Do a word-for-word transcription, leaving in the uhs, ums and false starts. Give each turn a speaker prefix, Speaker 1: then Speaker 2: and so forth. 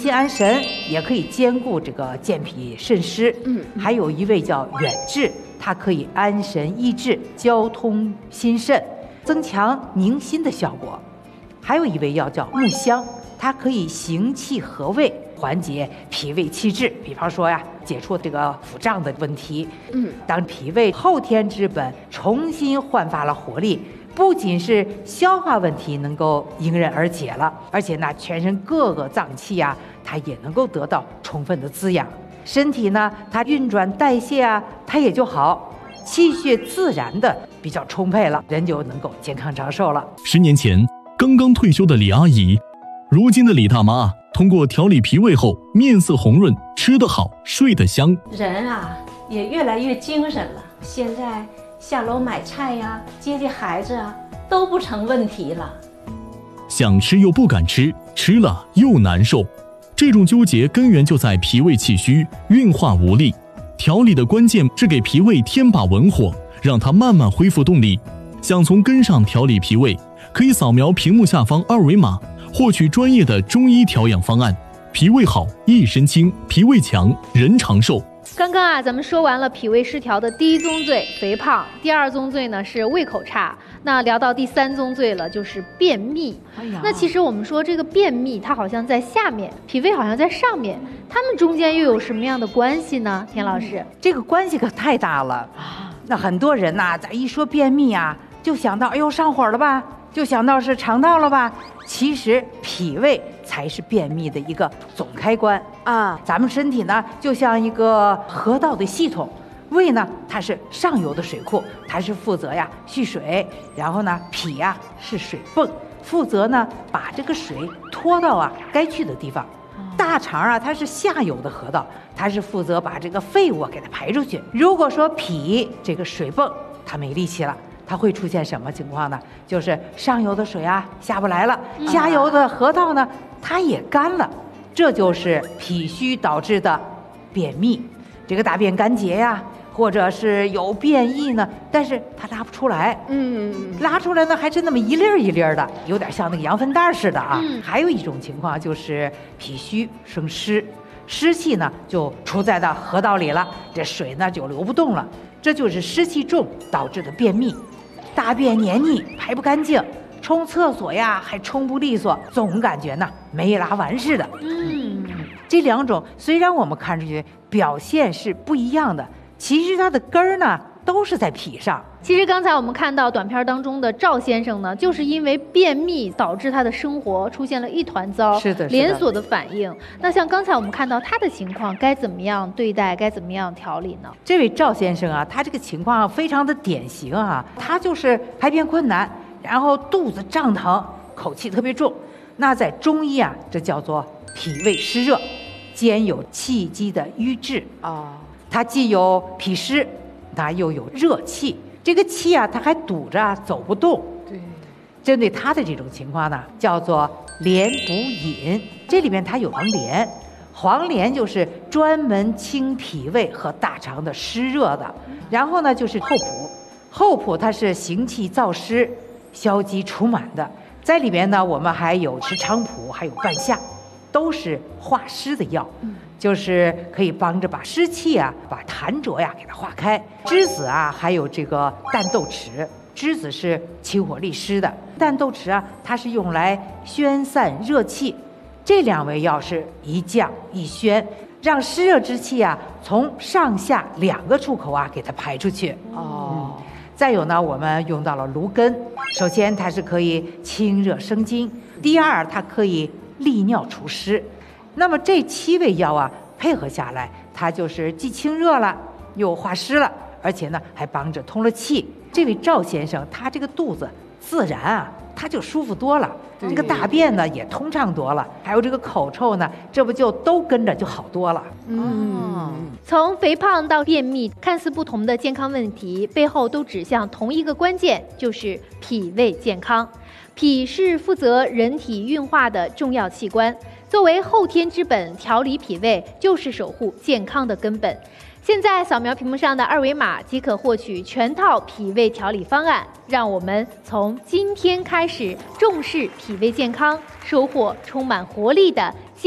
Speaker 1: 心安神，也可以兼顾这个健脾渗湿。嗯，还有一味叫远志，它可以安神益智、交通心肾，增强宁心的效果。还有一味药叫木香，它可以行气和胃，缓解脾胃气滞。比方说呀，解除这个腹胀的问题。嗯，当脾胃后天之本重新焕发了活力，不仅是消化问题能够迎刃而解了，而且呢，全身各个脏器啊，它也能够得到充分的滋养，身体呢，它运转代谢啊，它也就好，气血自然的比较充沛了，人就能够健康长寿了。
Speaker 2: 十年前刚刚退休的李阿姨，如今的李大妈通过调理脾胃后，面色红润，吃得好，睡得香。
Speaker 3: 人啊，也越来越精神了。现在下楼买菜呀、接接孩子啊，都不成问题了。
Speaker 2: 想吃又不敢吃，吃了又难受，这种纠结根源就在脾胃气虚、运化无力。调理的关键是给脾胃添把文火，让它慢慢恢复动力。想从根上调理脾胃，可以扫描屏幕下方二维码，获取专业的中医调养方案。脾胃好，一身轻；脾胃强，人长寿。
Speaker 4: 刚刚啊，咱们说完了脾胃失调的第一宗罪肥胖，第二宗罪呢是胃口差，那聊到第三宗罪了，就是便秘。哎呀，那其实我们说这个便秘，它好像在下面，脾胃好像在上面，它们中间又有什么样的关系呢？田老师，
Speaker 1: 嗯、这个关系可太大了。那很多人呐、啊，在一说便秘啊，就想到哎呦上火了吧，就想到是肠道了吧。其实脾胃才是便秘的一个总开关啊！咱们身体呢，就像一个河道的系统，胃呢它是上游的水库，它是负责呀蓄水，然后呢脾呀是水泵，负责呢把这个水拖到啊该去的地方。大肠啊它是下游的河道，它是负责把这个废物啊给它排出去。如果说脾这个水泵它没力气了，它会出现什么情况呢？就是上游的水啊下不来了，下游的河道呢它也干了，这就是脾虚导致的便秘。这个大便干结呀，或者是有便意呢，但是它拉不出来，嗯，拉出来呢还是那么一粒儿一粒儿的，有点像那个羊粪蛋似的啊。嗯、还有一种情况就是脾虚生湿，湿气呢就出在到河道里了，这水呢就流不动了，这就是湿气重导致的便秘。大便黏腻排不干净，冲厕所呀还冲不利索，总感觉呢没拉完似的。嗯，这两种虽然我们看出去表现是不一样的，其实它的根儿呢都是在脾上。
Speaker 4: 其实刚才我们看到短片当中的赵先生呢，就是因为便秘导致他的生活出现了一团糟，
Speaker 1: 是的，
Speaker 4: 连锁的反应。那像刚才我们看到他的情况，该怎么样对待，该怎么样调理呢？
Speaker 1: 这位赵先生啊，他这个情况非常的典型啊，他就是排便困难，然后肚子胀疼，口气特别重。那在中医啊，这叫做脾胃湿热，兼有气机的瘀滞啊，它既有脾湿，它又有热气。这个气啊，它还堵着走不动。对，针对他的这种情况呢，叫做连补饮。这里面它有黄连，黄连就是专门清脾胃和大肠的湿热的。然后呢，就是厚朴，厚朴它是行气燥湿、消积除满的。在里面呢，我们还有石菖蒲，还有半夏，都是化湿的药。嗯，就是可以帮着把湿气啊，把痰浊呀给它化开。栀子啊，还有这个淡豆豉，栀子是清火利湿的，淡豆豉啊，它是用来宣散热气。这两味药是一降一宣，让湿热之气啊从上下两个出口啊给它排出去。哦、嗯，再有呢，我们用到了芦根，首先它是可以清热生津，第二它可以利尿除湿。那么这七味药啊配合下来，它就是既清热了又化湿了，而且呢还帮着通了气。这位赵先生他这个肚子自然啊他就舒服多了，这个大便呢也通畅多了，还有这个口臭呢，这不就都跟着就好多了。
Speaker 4: 嗯，从肥胖到便秘，看似不同的健康问题背后都指向同一个关键，就是脾胃健康。脾是负责人体运化的重要器官，作为后天之本，调理脾胃就是守护健康的根本。现在扫描屏幕上的二维码即可获取全套脾胃调理方案，让我们从今天开始重视脾胃健康，收获充满活力的